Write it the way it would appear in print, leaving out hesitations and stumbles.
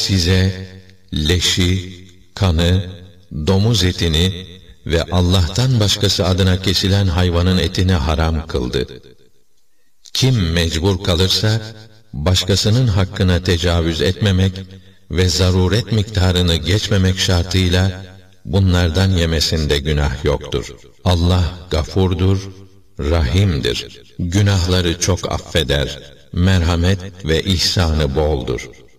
size leşi, kanı, domuz etini ve Allah'tan başkası adına kesilen hayvanın etini haram kıldı. Kim mecbur kalırsa, başkasının hakkına tecavüz etmemek ve zaruret miktarını geçmemek şartıyla bunlardan yemesinde günah yoktur. Allah gafurdur, rahimdir. Günahları çok affeder, merhamet ve ihsanı boldur.